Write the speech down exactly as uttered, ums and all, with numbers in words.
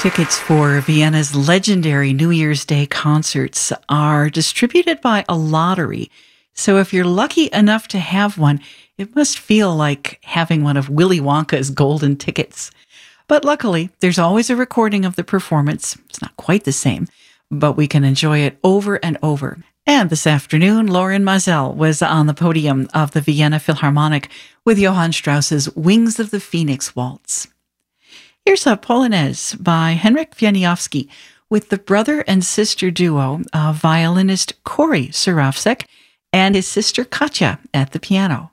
Tickets for Vienna's legendary New Year's Day concerts are distributed by a lottery. So if you're lucky enough to have one, it must feel like having one of Willy Wonka's golden tickets. But luckily, there's always a recording of the performance. It's not quite the same, but we can enjoy it over and over. And this afternoon, Lorin Maazel was on the podium of the Vienna Philharmonic with Johann Strauss's Wings of the Phoenix Waltz. Here's a Polonaise by Henryk Wieniawski with the brother and sister duo of violinist Cory Surowsek and his sister Katja at the piano.